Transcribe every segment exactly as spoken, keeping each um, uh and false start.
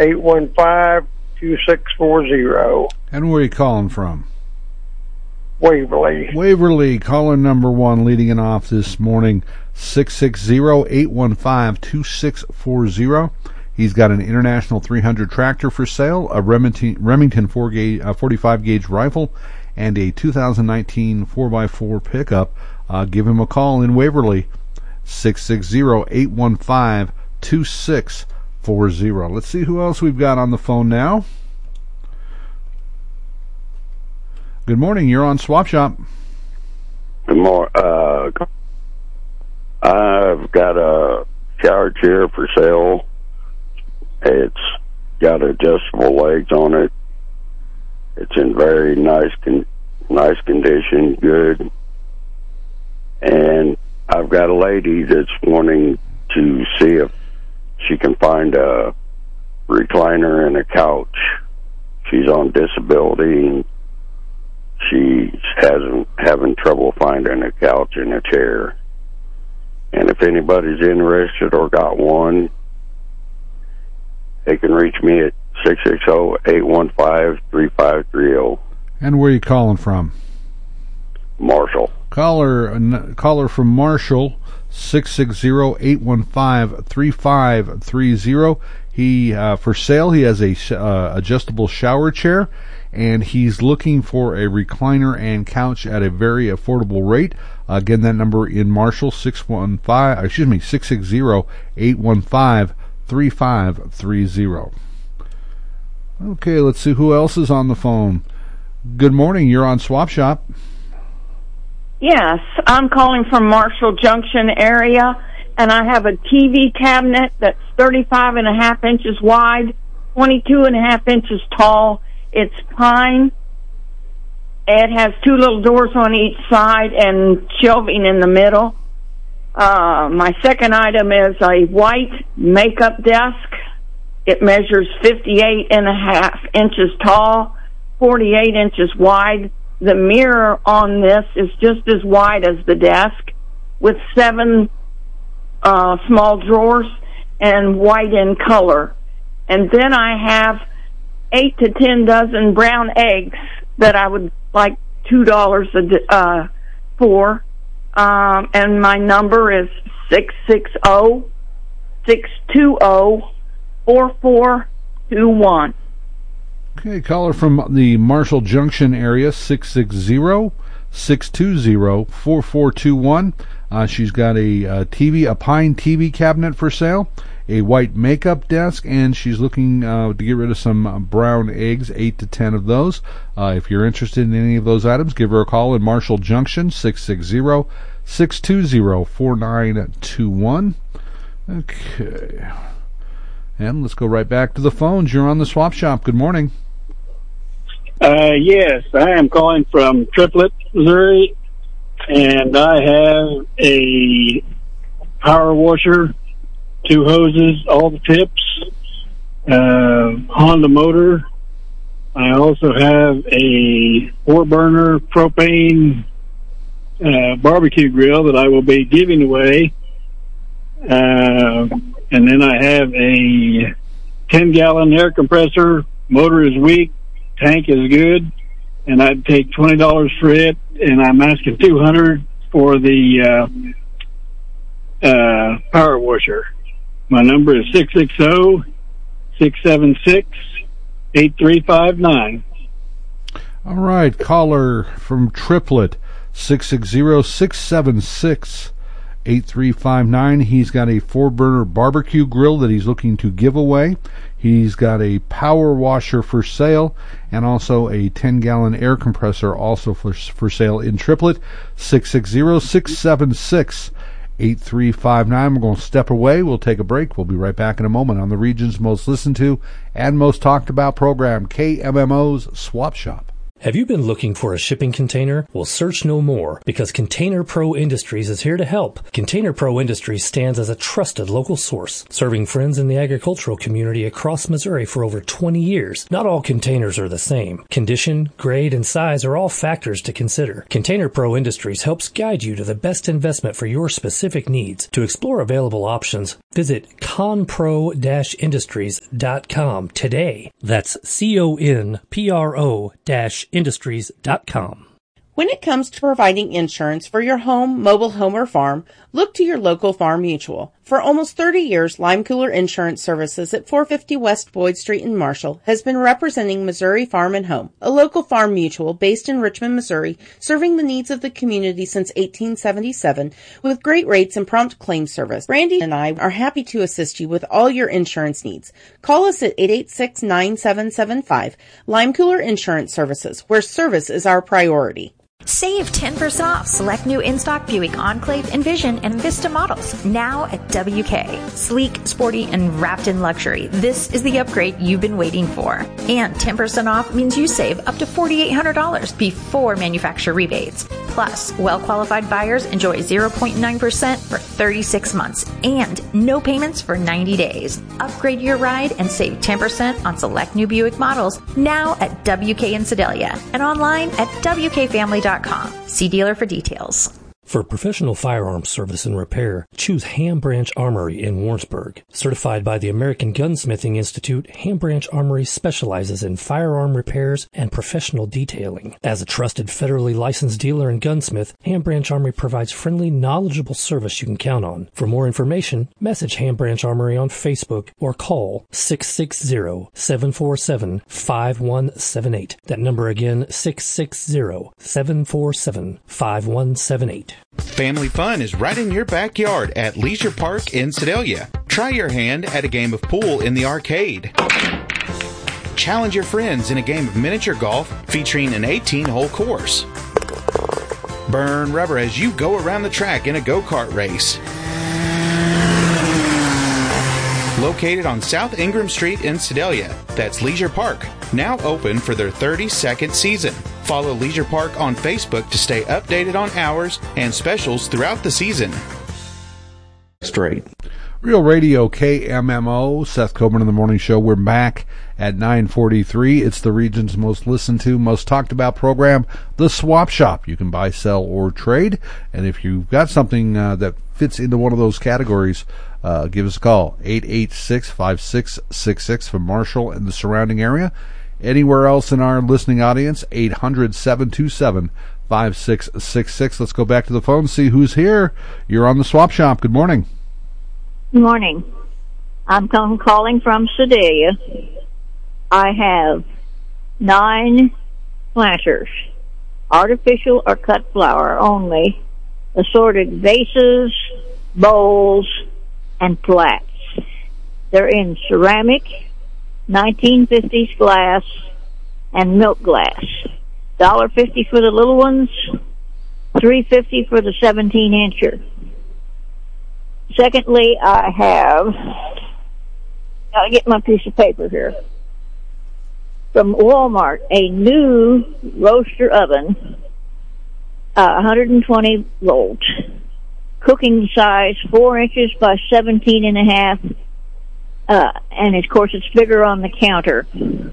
eight one five, two six four zero. And where are you calling from? Waverly. Waverly, caller number one, leading it off this morning, six six zero, eight one five, two six four zero. He's got an International three hundred tractor for sale, a Remington, Remington four gauge, uh, forty-five gauge rifle, and a two thousand nineteen four by four pickup. Uh, give him a call in Waverly, six six zero, eight one five, two six four zero. Let's see who else we've got on the phone now. Good morning. You're on Swap Shop. Good morning. Uh, I've got a shower chair for sale. It's got adjustable legs on it. It's in very nice, con- nice condition, good. And I've got a lady that's wanting to see if she can find a recliner and a couch. She's on disability and she hasn't having trouble finding a couch and a chair. And if anybody's interested or got one, they can reach me at six six zero, eight one five, three five three zero. And where are you calling from? Marshall. Caller, uh, caller from Marshall, six six zero, eight one five, three five three zero. He, uh, for sale, he has a sh- uh, adjustable shower chair, and he's looking for a recliner and couch at a very affordable rate. Uh, again, that number in Marshall, six one five, excuse me, six six zero, eight one five, three five three zero. Okay, let's see who else is on the phone. Good morning, you're on Swap Shop. Yes, I'm calling from Marshall Junction area, and I have a T V cabinet that's thirty-five and a half inches wide, twenty-two and a half inches tall. It's pine. It has two little doors on each side and shelving in the middle. Uh, my second item is a white makeup desk. It measures fifty-eight and a half inches tall, forty-eight inches wide. The mirror on this is just as wide as the desk, with seven uh, small drawers and white in color. And then I have eight to ten dozen brown eggs that I would like two dollars a d- uh, for. Um, and my number is six six zero, six two zero, four four two one. Okay, caller from the Marshall Junction area, six six zero, six two zero, four four two one. Uh, she's got a, uh T V, a pine T V cabinet for sale, a white makeup desk, and she's looking uh, to get rid of some uh, brown eggs, eight to ten of those. Uh, if you're interested in any of those items, give her a call in Marshall Junction, six six zero, six two zero, four nine two one. Okay. And let's go right back to the phones. You're on the Swap Shop. Good morning. Uh, yes, I am calling from Triplet, Missouri, and I have a power washer, two hoses, all the tips, uh, Honda motor. I also have a four-burner propane uh, barbecue grill that I will be giving away. Uh, and then I have a ten-gallon air compressor. Motor is weak, tank is good, and I'd take twenty dollars for it, and I'm asking two hundred dollars for the uh, uh, power washer. My number is six six zero, six seven six, eight three five nine. All right, caller from Triplet, six six zero, six seven six, eight three five nine. He's got a four-burner barbecue grill that he's looking to give away. He's got a power washer for sale, and also a ten-gallon air compressor also for, for sale in Triplet, six six zero, six seven six, eight three five nine. We're going to step away. We'll take a break. We'll be right back in a moment on the region's most listened to and most talked about program, K M M O's Swap Shop. Have you been looking for a shipping container? Well, search no more, because Container Pro Industries is here to help. Container Pro Industries stands as a trusted local source, serving friends in the agricultural community across Missouri for over twenty years. Not all containers are the same. Condition, grade, and size are all factors to consider. Container Pro Industries helps guide you to the best investment for your specific needs. To explore available options, visit conpro dash industries dot com today. That's C O N P R O dash industries dot com. When it comes to providing insurance for your home, mobile home, or farm, look to your local Farm Mutual. For almost thirty years, Lime Cooler Insurance Services at four fifty West Boyd Street in Marshall has been representing Missouri Farm and Home, a local farm mutual based in Richmond, Missouri, serving the needs of the community since eighteen seventy-seven with great rates and prompt claim service. Brandy and I are happy to assist you with all your insurance needs. Call us at eight eight six, nine seven seven five. Lime Cooler Insurance Services, where service is our priority. Save ten percent off select new in-stock Buick Enclave, Envision, and Vista models now at W K. Sleek, sporty, and wrapped in luxury. This is the upgrade you've been waiting for. And ten percent off means you save up to four thousand eight hundred dollars before manufacturer rebates. Plus, well-qualified buyers enjoy zero point nine percent for thirty-six months and no payments for ninety days. Upgrade your ride and save ten percent on select new Buick models now at W K in Sedalia and online at W K family dot com. See dealer for details. For professional firearms service and repair, choose Ham Branch Armory in Warrensburg. Certified by the American Gunsmithing Institute, Ham Branch Armory specializes in firearm repairs and professional detailing. As a trusted federally licensed dealer and gunsmith, Ham Branch Armory provides friendly, knowledgeable service you can count on. For more information, message Ham Branch Armory on Facebook or call six six zero, seven four seven, five one seven eight. That number again, six six zero, seven four seven, five one seven eight. Family fun is right in your backyard at Leisure Park in Sedalia. Try your hand at a game of pool in the arcade. Challenge your friends in a game of miniature golf featuring an eighteen-hole course. Burn rubber as you go around the track in a go-kart race. Located on South Ingram Street in Sedalia, that's Leisure Park, now open for their thirty-second season. Follow Leisure Park on Facebook to stay updated on hours and specials throughout the season. Straight. Real Radio K M M O, Seth Coburn in the Morning Show. We're back at nine forty-three. It's the region's most listened to, most talked about program, The Swap Shop. You can buy, sell, or trade. And if you've got something uh, that fits into one of those categories, uh, give us a call. eight eight six, five six six six for Marshall and the surrounding area. Anywhere else in our listening audience, eight hundred, seven two seven, five six six six. Let's go back to the phone, see who's here. You're on The Swap Shop. Good morning. Good morning. I'm calling from Sedalia. I have nine planters, artificial or cut flower only, assorted vases, bowls, and plats. They're in ceramic, nineteen fifties glass, and milk glass. one dollar fifty for the little ones, three fifty for the seventeen incher. Secondly, I have, gotta get my piece of paper here, from Walmart, a new roaster oven, uh, one hundred twenty volts, cooking size four inches by seventeen and a half, uh, and of course it's bigger on the counter.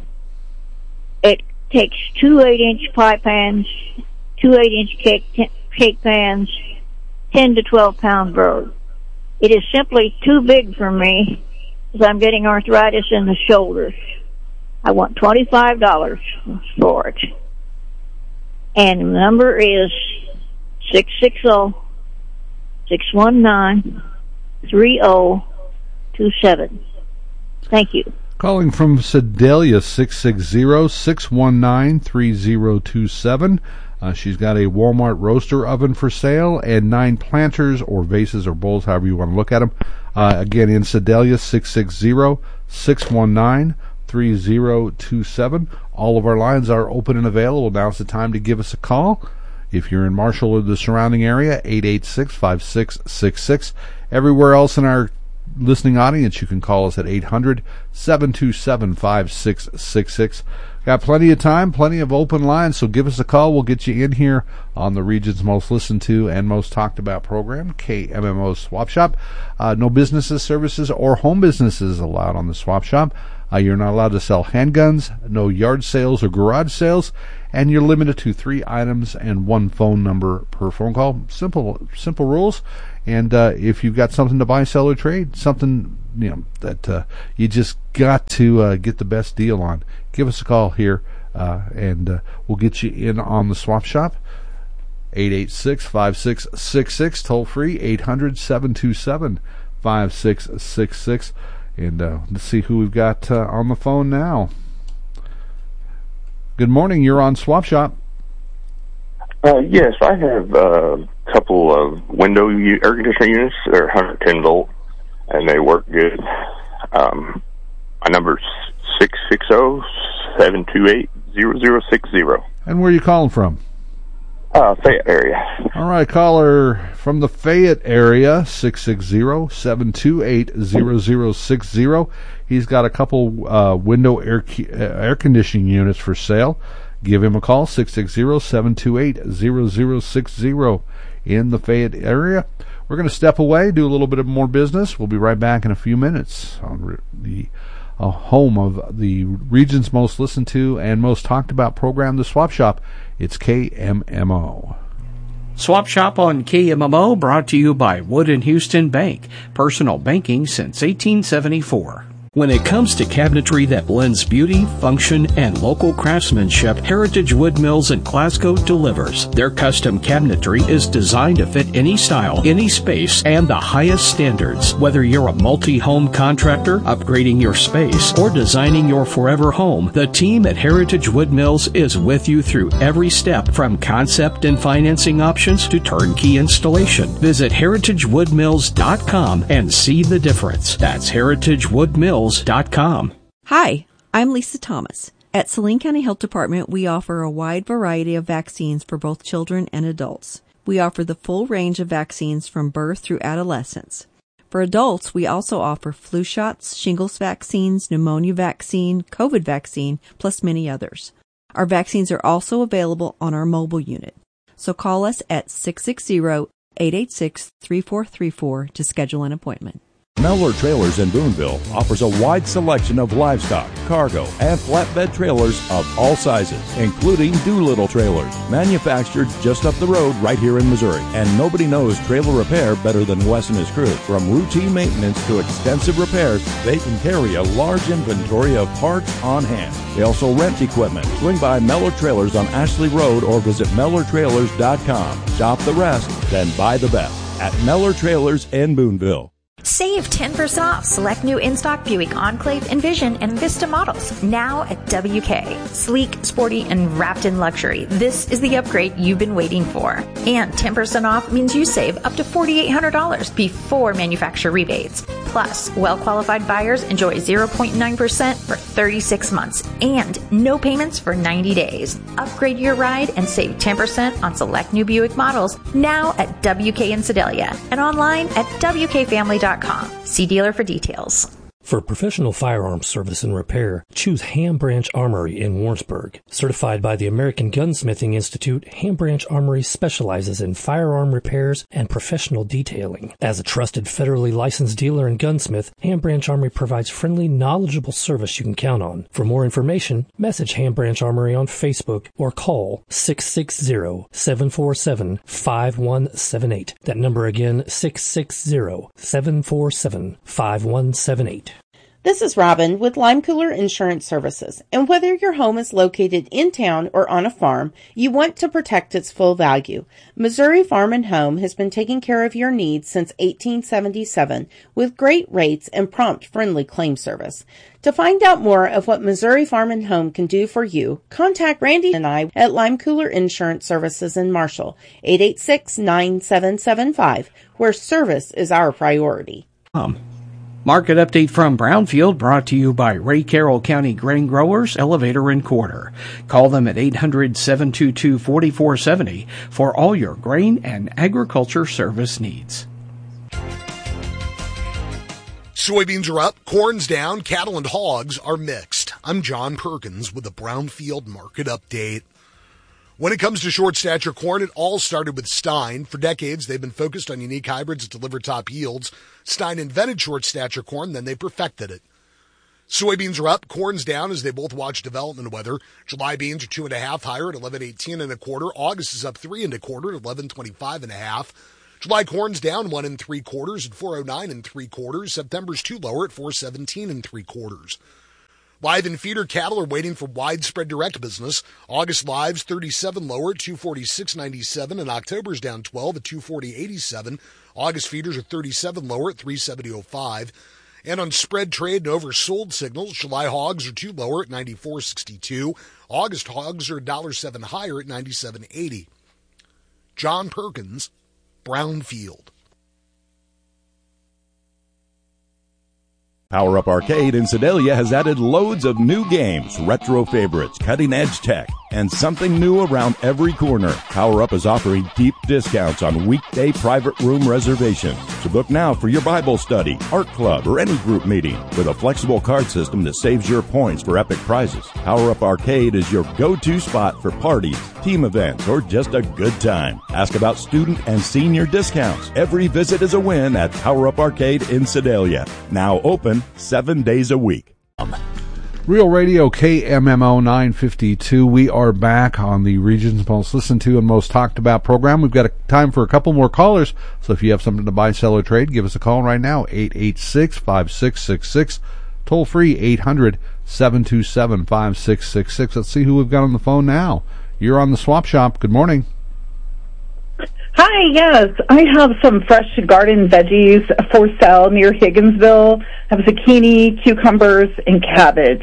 It takes two eight-inch pie pans, two eight-inch cake, cake pans, ten to twelve pound bird. It is simply too big for me because I'm getting arthritis in the shoulders. I want twenty-five dollars for it. And the number is six six zero, six one nine, three zero two seven. Thank you. Calling from Sedalia, six six zero, six one nine, three zero two seven. Uh, she's got a Walmart roaster oven for sale and nine planters or vases or bowls, however you want to look at them. Uh, again, in Sedalia, six six zero, six one nine, three zero two seven. All of our lines are open and available. Now's the time to give us a call. If you're in Marshall or the surrounding area, eight eight six, five six six six. Everywhere else in our listening audience, you can call us at eight hundred, seven two seven, five six six six. Got plenty of time, plenty of open lines, so give us a call. We'll get you in here on the region's most listened to and most talked about program, K M M O Swap Shop. Uh, no businesses, services, or home businesses allowed on the Swap Shop. Uh, you're not allowed to sell handguns, no yard sales or garage sales, and you're limited to three items and one phone number per phone call. Simple, simple rules. And uh, if you've got something to buy, sell, or trade, something you know that uh, you just got to uh, get the best deal on, give us a call here, uh, and uh, we'll get you in on the Swap Shop. eight eight six, five six six six, toll free, eight hundred, seven two seven, five six six six. And uh, let's see who we've got uh, on the phone now. Good morning. You're on Swap Shop. Uh, yes, I have uh, a couple of window u- air conditioner units. They're one hundred ten volt, and they work good. Um, my number's six six zero, seven two eight, zero zero six zero. And where are you calling from? Uh, Fayette area. All right, caller from the Fayette area, six six zero, seven two eight, zero zero six zero. He's got a couple uh, window air uh, air conditioning units for sale. Give him a call, six six zero, seven two eight, zero zero six zero in the Fayette area. We're going to step away, do a little bit of more business. We'll be right back in a few minutes on the uh, home of the region's most listened to and most talked about program, The Swap Shop. It's K M M O. Swap Shop on K M M O, brought to you by Wood and Houston Bank. Personal banking since eighteen seventy-four. When it comes to cabinetry that blends beauty, function, and local craftsmanship, Heritage Wood Mills in Glasgow delivers. Their custom cabinetry is designed to fit any style, any space, and the highest standards. Whether you're a multi-home contractor, upgrading your space, or designing your forever home, the team at Heritage Wood Mills is with you through every step, from concept and financing options to turnkey installation. Visit heritage wood mills dot com and see the difference. That's heritage wood mills dot com. Hi, I'm Lisa Thomas. At Saline County Health Department, we offer a wide variety of vaccines for both children and adults. We offer the full range of vaccines from birth through adolescence. For adults, we also offer flu shots, shingles vaccines, pneumonia vaccine, COVID vaccine, plus many others. Our vaccines are also available on our mobile unit. So call us at six six zero, eight eight six, three four three four to schedule an appointment. Mellor Trailers in Boonville offers a wide selection of livestock, cargo, and flatbed trailers of all sizes, including Doolittle trailers, manufactured just up the road right here in Missouri. And nobody knows trailer repair better than Wes and his crew. From routine maintenance to extensive repairs, they can carry a large inventory of parts on hand. They also rent equipment. Swing by Mellor Trailers on Ashley Road or visit mellor trailers dot com. Shop the rest, then buy the best at Mellor Trailers in Boonville. Save ten percent off select new in-stock Buick Enclave, Envision, and Vista models now at W K. Sleek, sporty, and wrapped in luxury. This is the upgrade you've been waiting for. And ten percent off means you save up to four thousand eight hundred dollars before manufacturer rebates. Plus, well-qualified buyers enjoy zero point nine percent for thirty-six months and no payments for ninety days. Upgrade your ride and save ten percent on select new Buick models now at W K in Sedalia and online at W K family dot com. See dealer for details. For professional firearms service and repair, choose Ham Branch Armory in Warrensburg. Certified by the American Gunsmithing Institute, Ham Branch Armory specializes in firearm repairs and professional detailing. As a trusted federally licensed dealer and gunsmith, Ham Branch Armory provides friendly, knowledgeable service you can count on. For more information, message Ham Branch Armory on Facebook or call six six zero, seven four seven, five one seven eight. That number again, six six zero, seven four seven, five one seven eight. This is Robin with Lime Cooler Insurance Services, and whether your home is located in town or on a farm, you want to protect its full value. Missouri Farm and Home has been taking care of your needs since eighteen seventy-seven with great rates and prompt, friendly claim service. To find out more of what Missouri Farm and Home can do for you, contact Randy and I at Lime Cooler Insurance Services in Marshall, eight eight six, nine seven seven five, where service is our priority. Um. Market update from Brownfield, brought to you by Ray Carroll County Grain Growers Elevator and Quarter. Call them at eight hundred, seven two two, four four seven zero for all your grain and agriculture service needs. Soybeans are up, corn's down, cattle and hogs are mixed. I'm John Perkins with the Brownfield Market Update. When it comes to short stature corn, it all started with Stein. For decades, they've been focused on unique hybrids that deliver top yields. Stein invented short stature corn, then they perfected it. Soybeans are up, corn's down as they both watch development weather. July beans are two and a half higher at eleven eighteen and a quarter. August is up three and a quarter at eleven twenty-five and a half. July corn's down one and three quarters at four oh nine and three quarters. September's two lower at four seventeen and three quarters. Live and feeder cattle are waiting for widespread direct business. August lives thirty-seven lower at two forty-six ninety-seven, and October's down twelve at two forty eighty-seven. August feeders are thirty-seven lower at three seventy oh five. And on spread trade and oversold signals, July hogs are two lower at ninety-four sixty-two. August hogs are one dollar seven higher at ninety-seven eighty. John Perkins, Brownfield. Power Up Arcade in Sedalia has added loads of new games, retro favorites, cutting-edge tech, and something new around every corner. Power Up is offering deep discounts on weekday private room reservations. So book now for your Bible study, art club, or any group meeting with a flexible card system that saves your points for epic prizes. Power Up Arcade is your go-to spot for parties, team events, or just a good time. Ask about student and senior discounts. Every visit is a win at Power Up Arcade in Sedalia. Now open seven days a week. Real Radio K M M O nine fifty-two. We are back on the Regions Most Listened to and Most Talked About program. We've got a time for a couple more callers, so if you have something to buy, sell, or trade, give us a call right now, eight eight six, five six six six. Toll free, eight hundred, seven two seven, five six six six. Let's see who we've got on the phone now. You're on the Swap Shop. Good morning. Hi, yes. I have some fresh garden veggies for sale near Higginsville. I have zucchini, cucumbers, and cabbage.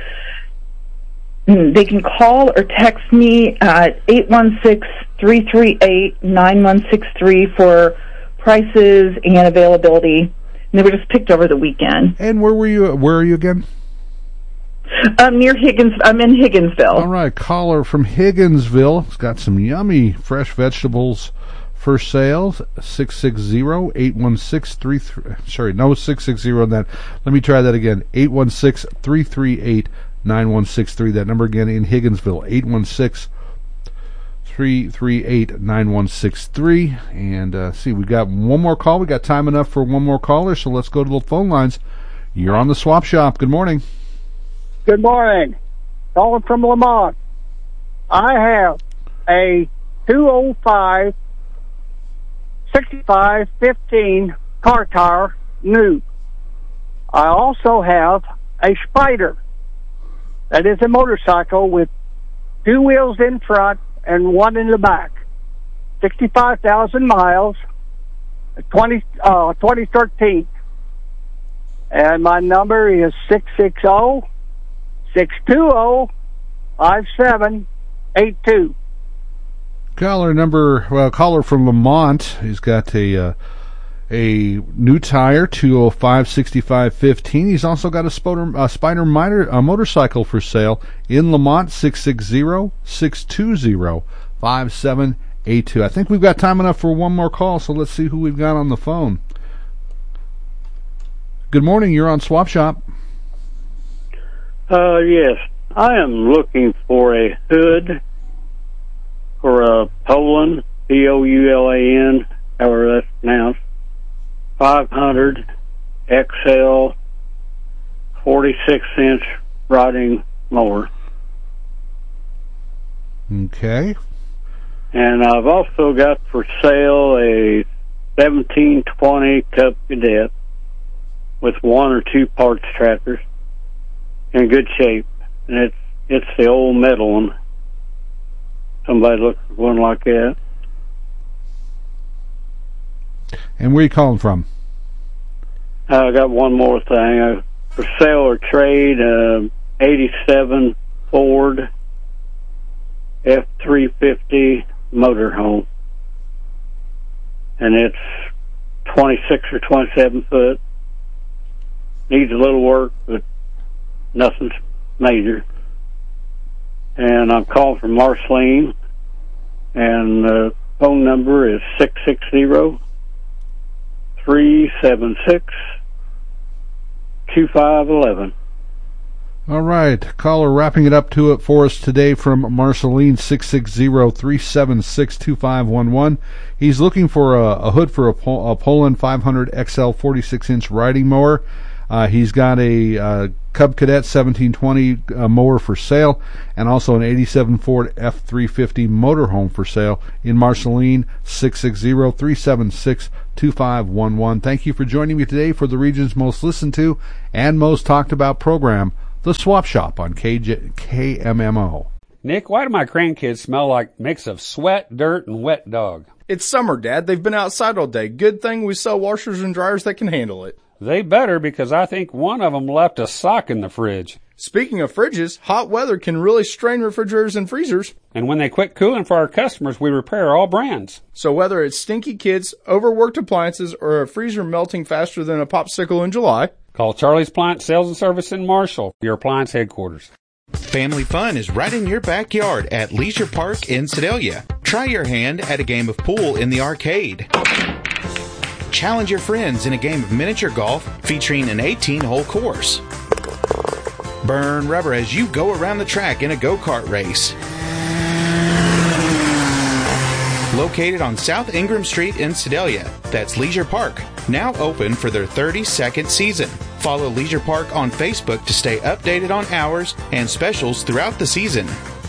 They can call or text me at eight one six, three three eight, nine one six three for prices and availability. And they were just picked over the weekend. And where were you? Where are you again? Um, near Higgins. I'm in Higginsville. All right, caller from Higginsville. It's got some yummy fresh vegetables for sale. six six zero, eight one six, three three. Sorry, no six six zero on that. Let me try that again. eight one six, three three eight, nine one six three. That number again in Higginsville. eight one six, three three eight, nine one six three. And uh, see, we got one more call. We got time enough for one more caller, so let's go to the phone lines. You're on the Swap Shop. Good morning. Good morning. Calling from Lamont. I have a two oh five, sixty-five fifteen car tire new. I also have a Spider. That is a motorcycle with two wheels in front and one in the back. sixty-five thousand miles, twenty, uh, twenty thirteen. And my number is six six zero, six two zero, five seven eight two. Caller number, well, caller from Lamont. He's got a uh, a new tire, two oh five, sixty-five fifteen. He's also got a Spider, a Spider miter, a motorcycle for sale in Lamont, six six zero, six two zero, five seven eight two. I think we've got time enough for one more call, so let's see who we've got on the phone. Good morning, you're on Swap Shop. Uh, yes. I am looking for a hood for a Poland, P O U L A N, however that's pronounced, five hundred X L, forty-six inch riding mower. Okay. And I've also got for sale a seventeen twenty Cub Cadet with one or two parts tractors in good shape. And it's it's the old metal one. Somebody look for one like that. And where are you calling from? Uh, I got one more thing. Uh, for sale or trade, uh, eighty-seven Ford F three fifty motorhome. And it's twenty-six or twenty-seven foot. Needs a little work, but nothing's major. And I'm calling from Marceline, and the phone number is six six zero, three seven six, two five one one. All right, caller wrapping it up to it for us today from Marceline, six six zero, three seven six, two five one one. He's looking for a, a hood for a, Pol- a Poland five hundred X L forty-six inch riding mower. Uh, he's got a uh, Cub Cadet seventeen twenty uh, mower for sale, and also an eighty-seven Ford F three fifty motorhome for sale in Marceline, six six zero, three seven six, two five one one. Thank you for joining me today for the region's most listened to and most talked about program, The Swap Shop on K J- K M M O. Nick, why do my grandkids smell like a mix of sweat, dirt, and wet dog? It's summer, Dad. They've been outside all day. Good thing we sell washers and dryers that can handle it. They better, because I think one of them left a sock in the fridge. Speaking of fridges, hot weather can really strain refrigerators and freezers. And when they quit cooling for our customers, we repair all brands. So whether it's stinky kids, overworked appliances, or a freezer melting faster than a popsicle in July, call Charlie's Appliance Sales and Service in Marshall, your appliance headquarters. Family fun is right in your backyard at Leisure Park in Sedalia. Try your hand at a game of pool in the arcade. Challenge your friends in a game of miniature golf featuring an eighteen-hole course. Burn rubber as you go around the track in a go-kart race. Located on South Ingram Street in Sedalia, that's Leisure Park, now open for their thirty-second season. Follow Leisure Park on Facebook to stay updated on hours and specials throughout the season.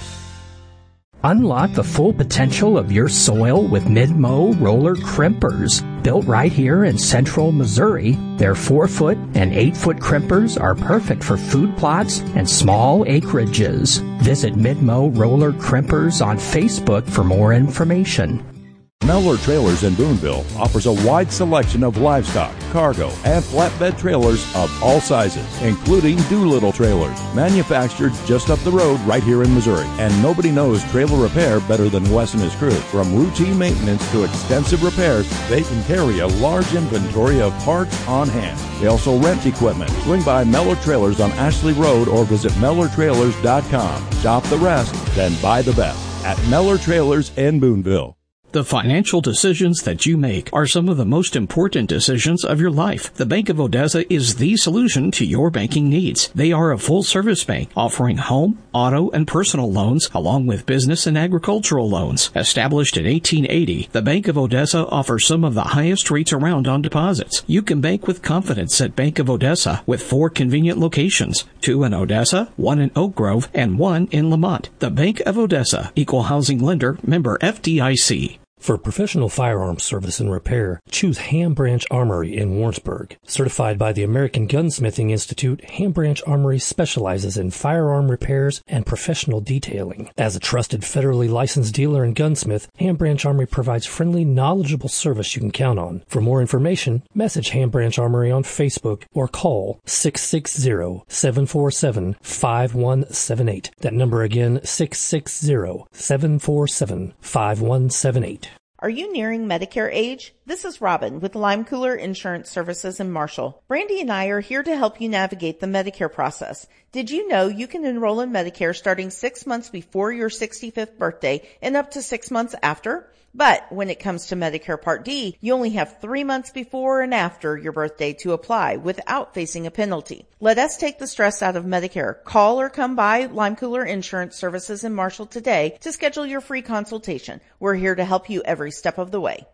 Unlock the full potential of your soil with Mid-Mow roller crimpers. Built right here in central Missouri, their four-foot and eight-foot crimpers are perfect for food plots and small acreages. Visit Mid-Mow roller crimpers on Facebook for more information. Mellor Trailers in Boonville offers a wide selection of livestock, cargo, and flatbed trailers of all sizes, including Doolittle trailers, manufactured just up the road right here in Missouri. And nobody knows trailer repair better than Wes and his crew. From routine maintenance to extensive repairs, they can carry a large inventory of parts on hand. They also rent equipment. Swing by Mellor Trailers on Ashley Road or visit Mellor Trailers dot com. Shop the rest, then buy the best at Mellor Trailers in Boonville. The financial decisions that you make are some of the most important decisions of your life. The Bank of Odessa is the solution to your banking needs. They are a full-service bank offering home, auto, and personal loans along with business and agricultural loans. Established in eighteen eighty, the Bank of Odessa offers some of the highest rates around on deposits. You can bank with confidence at Bank of Odessa with four convenient locations, two in Odessa, one in Oak Grove, and one in Lamont. The Bank of Odessa, Equal Housing Lender, member F D I C. For professional firearms service and repair, choose Ham Branch Armory in Warrensburg. Certified by the American Gunsmithing Institute, Ham Branch Armory specializes in firearm repairs and professional detailing. As a trusted federally licensed dealer and gunsmith, Ham Branch Armory provides friendly, knowledgeable service you can count on. For more information, message Ham Branch Armory on Facebook or call six six zero, seven four seven, five one seven eight. That number again, six six zero, seven four seven, five one seven eight. Are you nearing Medicare age? This is Robin with Lime Cooler Insurance Services in Marshall. Brandy and I are here to help you navigate the Medicare process. Did you know you can enroll in Medicare starting six months before your sixty-fifth birthday and up to six months after? But when it comes to Medicare Part D, you only have three months before and after your birthday to apply without facing a penalty. Let us take the stress out of Medicare. Call or come by Lime Cooler Insurance Services in Marshall today to schedule your free consultation. We're here to help you every step of the way.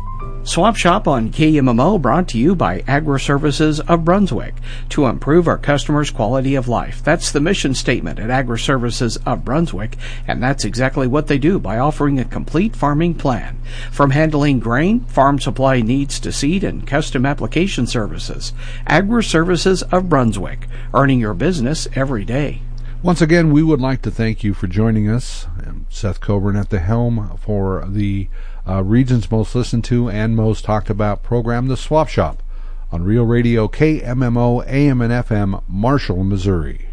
Swap Shop on K M M O brought to you by Agri-Services of Brunswick. To improve our customers' quality of life. That's the mission statement at Agri-Services of Brunswick, and that's exactly what they do by offering a complete farming plan. From handling grain, farm supply needs to seed, and custom application services. Agri-Services of Brunswick, earning your business every day. Once again, we would like to thank you for joining us. I'm Seth Coburn at the helm for the uh, region's most listened to and most talked about program, The Swap Shop, on Real Radio K M M O, A M and F M, Marshall, Missouri.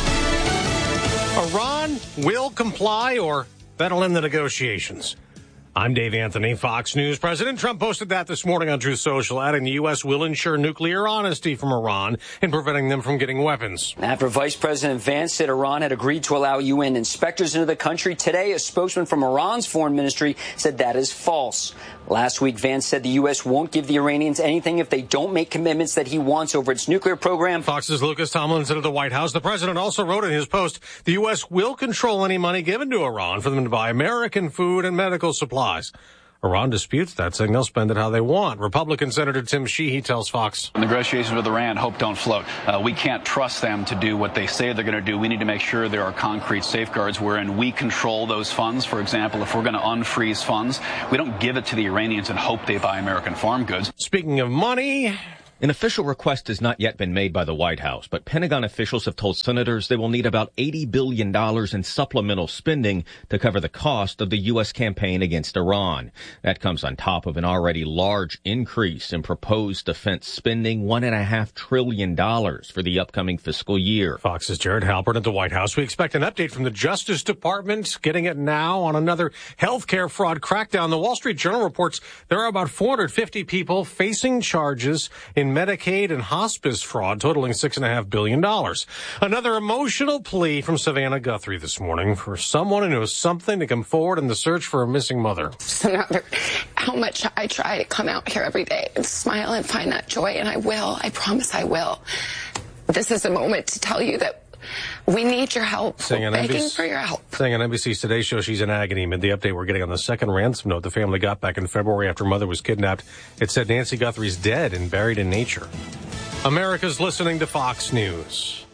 Iran will comply or settle in the negotiations. I'm Dave Anthony, Fox News. President Trump posted that this morning on Truth Social, adding the U S will ensure nuclear honesty from Iran in preventing them from getting weapons. After Vice President Vance said Iran had agreed to allow U N inspectors into the country, today a spokesman from Iran's foreign ministry said that is false. Last week, Vance said the U S won't give the Iranians anything if they don't make commitments that he wants over its nuclear program. Fox's Lucas Tomlinson of the White House. The president also wrote in his post, the U S will control any money given to Iran for them to buy American food and medical supplies. Iran disputes that, saying they'll spend it how they want. Republican Senator Tim Sheehy tells Fox. Negotiations with Iran, hope don't float. Uh, we can't trust them to do what they say they're going to do. We need to make sure there are concrete safeguards wherein we control those funds. For example, if we're going to unfreeze funds, we don't give it to the Iranians and hope they buy American farm goods. Speaking of money... An official request has not yet been made by the White House, but Pentagon officials have told senators they will need about eighty billion dollars in supplemental spending to cover the cost of the U S campaign against Iran. That comes on top of an already large increase in proposed defense spending, one point five trillion dollars for the upcoming fiscal year. Fox's Jared Halpern at the White House. We expect an update from the Justice Department, getting it now on another healthcare fraud crackdown. The Wall Street Journal reports there are about four hundred fifty people facing charges in Medicaid and hospice fraud totaling six and a half billion dollars. Another emotional plea from Savannah Guthrie this morning for someone who knows something to come forward in the search for a missing mother. So no matter how much I try to come out here every day and smile and find that joy, and I will, I promise I will. This is a moment to tell you that we need your help. Saying on begging N B C, for your help. Saying on N B C's Today Show she's in agony amid the update we're getting on the second ransom note the family got back in February after mother was kidnapped. It said Nancy Guthrie's dead and buried in nature. America's listening to Fox News.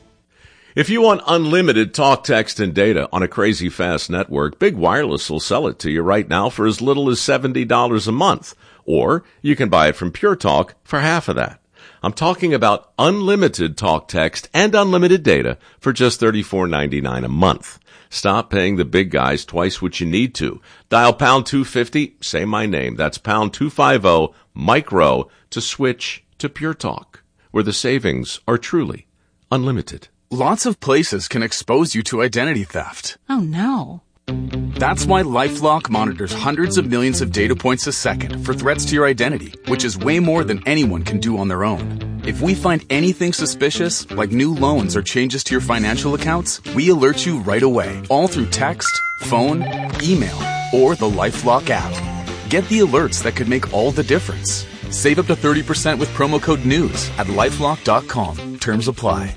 If you want unlimited talk, text, and data on a crazy fast network, Big Wireless will sell it to you right now for as little as seventy dollars a month. Or you can buy it from Pure Talk for half of that. I'm talking about unlimited talk, text, and unlimited data for just thirty-four ninety-nine a month. Stop paying the big guys twice what you need to. Dial pound two fifty, say my name. That's pound two fifty, micro, to switch to Pure Talk, where the savings are truly unlimited. Lots of places can expose you to identity theft. Oh no. That's why LifeLock monitors hundreds of millions of data points a second for threats to your identity, which is way more than anyone can do on their own. If we find anything suspicious, like new loans or changes to your financial accounts, we alert you right away, all through text, phone, email, or the LifeLock app. Get the alerts that could make all the difference. Save up to thirty percent with promo code NEWS at lifelock dot com. Terms apply.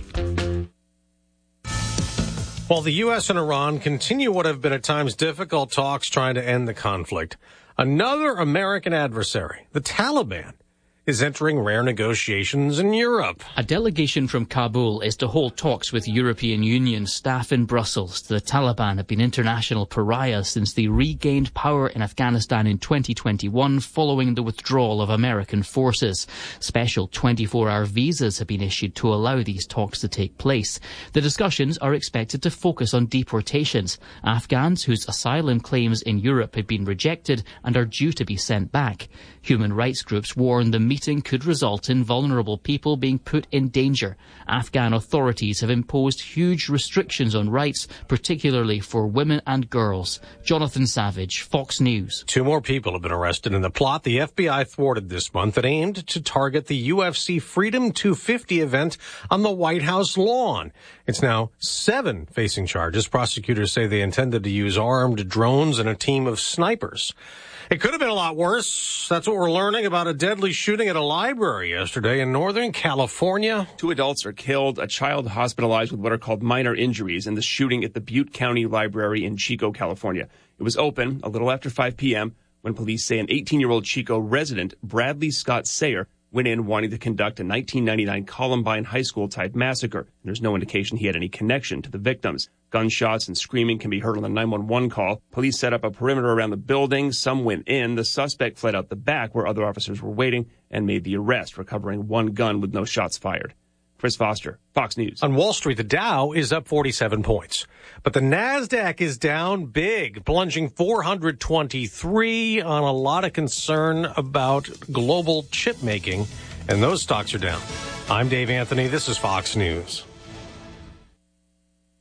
While the U S and Iran continue what have been at times difficult talks trying to end the conflict, another American adversary, the Taliban, is entering rare negotiations in Europe. A delegation from Kabul is to hold talks with European Union staff in Brussels. The Taliban have been international pariahs since they regained power in Afghanistan in twenty twenty-one following the withdrawal of American forces. Special twenty-four hour visas have been issued to allow these talks to take place. The discussions are expected to focus on deportations. Afghans whose asylum claims in Europe have been rejected and are due to be sent back. Human rights groups warn the meeting could result in vulnerable people being put in danger. Afghan authorities have imposed huge restrictions on rights, particularly for women and girls. Jonathan Savage, Fox News. Two more people have been arrested in the plot the F B I thwarted this month that aimed to target the U F C Freedom two fifty event on the White House lawn. It's now seven facing charges. Prosecutors say they intended to use armed drones and a team of snipers. It could have been a lot worse. That's what we're learning about a deadly shooting at a library yesterday in Northern California. Two adults are killed, a child hospitalized with what are called minor injuries in the shooting at the Butte County Library in Chico, California. It was open a little after five p.m. when police say an eighteen-year-old Chico resident, Bradley Scott Sayer, went in wanting to conduct a nineteen ninety-nine Columbine High School-type massacre. There's no indication he had any connection to the victims. Gunshots and screaming can be heard on the nine one one call. Police set up a perimeter around the building. Some went in. The suspect fled out the back where other officers were waiting and made the arrest, recovering one gun with no shots fired. Chris Foster, Fox News. On Wall Street, the Dow is up forty-seven points, but the NASDAQ is down big, plunging four hundred twenty-three on a lot of concern about global chip making, and those stocks are down. I'm Dave Anthony. This is Fox News.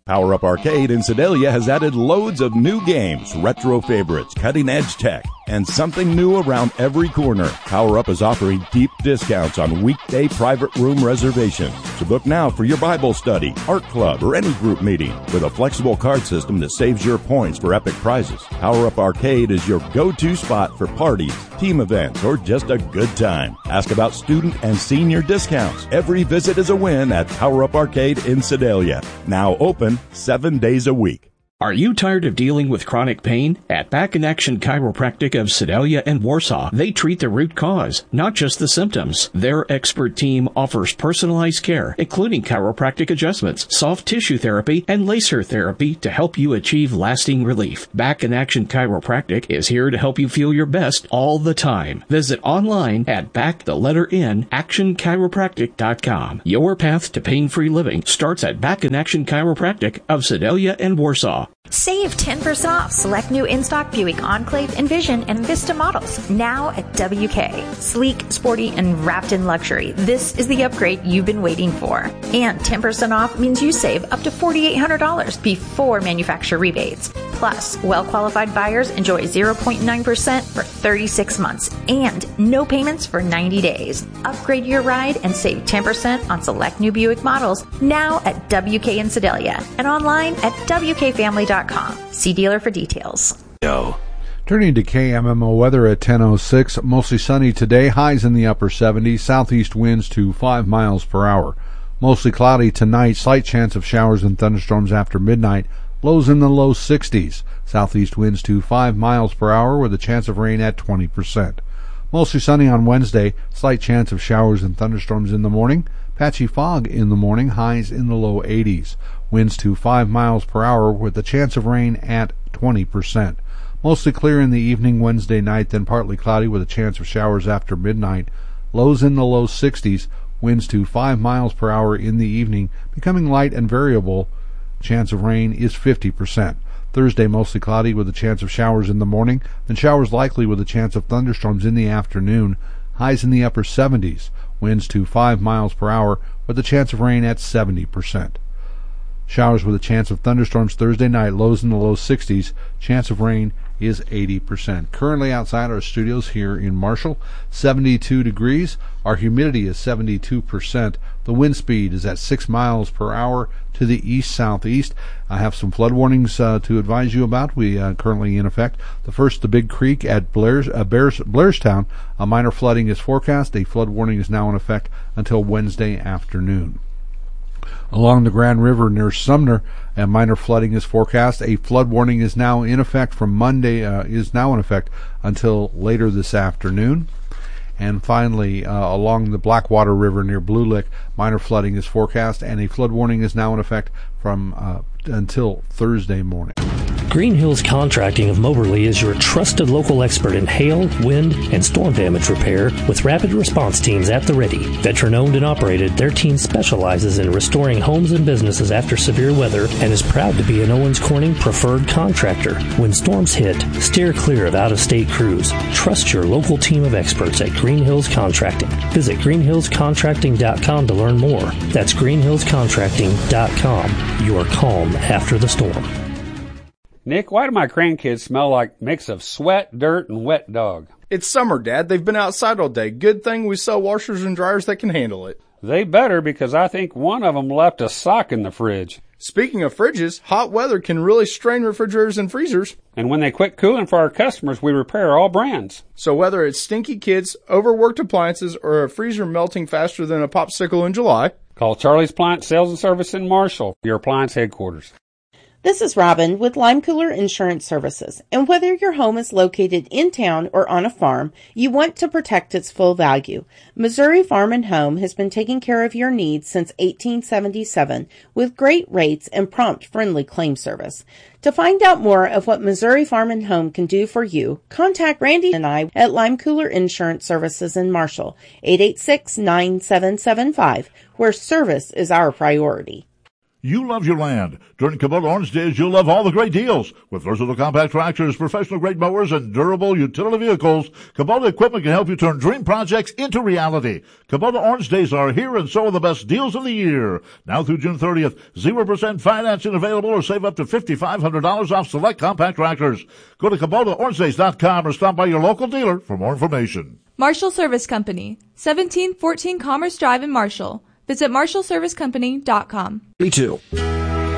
Power Up Arcade in Sedalia has added loads of new games, retro favorites, cutting-edge tech, and something new around every corner. Power Up is offering deep discounts on weekday private room reservations. So book now for your Bible study, art club, or any group meeting with a flexible card system that saves your points for epic prizes. Power Up Arcade is your go-to spot for parties, team events, or just a good time. Ask about student and senior discounts. Every visit is a win at Power Up Arcade in Sedalia. Now open seven days a week. Are you tired of dealing with chronic pain? At Back in Action Chiropractic of Sedalia and Warsaw, they treat the root cause, not just the symptoms. Their expert team offers personalized care, including chiropractic adjustments, soft tissue therapy, and laser therapy to help you achieve lasting relief. Back in Action Chiropractic is here to help you feel your best all the time. Visit online at back the letter N action chiropractic dot com. Your path to pain-free living starts at Back in Action Chiropractic of Sedalia and Warsaw. Save ten percent off select new in-stock Buick Enclave, Envision, and Vista models now at W K. Sleek, sporty, and wrapped in luxury. This is the upgrade you've been waiting for. And ten percent off means you save up to four thousand eight hundred dollars before manufacturer rebates. Plus, well-qualified buyers enjoy zero point nine percent for thirty-six months and no payments for ninety days. Upgrade your ride and save ten percent on select new Buick models now at W K in Sedalia and online at W K family dot com. See dealer for details. Yo. Turning to K M M O weather at ten oh six, mostly sunny today, highs in the upper seventies, southeast winds to five miles per hour. Mostly cloudy tonight, slight chance of showers and thunderstorms after midnight, lows in the low sixties, southeast winds to five miles per hour with a chance of rain at twenty percent. Mostly sunny on Wednesday, slight chance of showers and thunderstorms in the morning, patchy fog in the morning, highs in the low eighties. Winds to five miles per hour with a chance of rain at twenty percent. Mostly clear in the evening Wednesday night, then partly cloudy with a chance of showers after midnight. Lows in the low sixties. Winds to five miles per hour in the evening, becoming light and variable. Chance of rain is fifty percent. Thursday mostly cloudy with a chance of showers in the morning, then showers likely with a chance of thunderstorms in the afternoon. Highs in the upper seventies. Winds to five miles per hour with a chance of rain at seventy percent. Showers with a chance of thunderstorms Thursday night, lows in the low sixties. Chance of rain is eighty percent. Currently outside our studios here in Marshall, seventy-two degrees. Our humidity is seventy-two percent. The wind speed is at six miles per hour to the east-southeast. I have some flood warnings uh, to advise you about. We uh, currently in effect. The first, the Big Creek at Blair's, uh, Bears, Blairstown. A minor flooding is forecast. A flood warning is now in effect until Wednesday afternoon. Along the Grand River near Sumner, a minor flooding is forecast. A flood warning is now in effect from Monday, uh, is now in effect until later this afternoon. And finally, uh, along the Blackwater River near Blue Lick, minor flooding is forecast, and a flood warning is now in effect from uh, until Thursday morning. Green Hills Contracting of Moberly is your trusted local expert in hail, wind, and storm damage repair with rapid response teams at the ready. Veteran-owned and operated, their team specializes in restoring homes and businesses after severe weather and is proud to be an Owens Corning preferred contractor. When storms hit, steer clear of out-of-state crews. Trust your local team of experts at Green Hills Contracting. Visit green hills contracting dot com to learn more. That's green hills contracting dot com. Your calm after the storm. Nick, why do my grandkids smell like a mix of sweat, dirt, and wet dog? It's summer, Dad. They've been outside all day. Good thing we sell washers and dryers that can handle it. They better, because I think one of them left a sock in the fridge. Speaking of fridges, hot weather can really strain refrigerators and freezers. And when they quit cooling for our customers, we repair all brands. So whether it's stinky kids, overworked appliances, or a freezer melting faster than a popsicle in July, call Charlie's Appliance Sales and Service in Marshall, your appliance headquarters. This is Robin with Lime Cooler Insurance Services, and whether your home is located in town or on a farm, you want to protect its full value. Missouri Farm and Home has been taking care of your needs since eighteen seventy-seven with great rates and prompt, friendly claim service. To find out more of what Missouri Farm and Home can do for you, contact Randy and I at Lime Cooler Insurance Services in Marshall, eight eight six, nine seven seven five, where service is our priority. You love your land. During Kubota Orange Days, you'll love all the great deals. With versatile compact tractors, professional-grade mowers, and durable utility vehicles, Kubota equipment can help you turn dream projects into reality. Kubota Orange Days are here, and so are the best deals of the year. Now through June thirtieth, zero percent financing available, or save up to five thousand five hundred dollars off select compact tractors. Go to Kubota Orange Days dot com or stop by your local dealer for more information. Marshall Service Company, seventeen fourteen Commerce Drive in Marshall. Visit marshall service company dot com. Me too.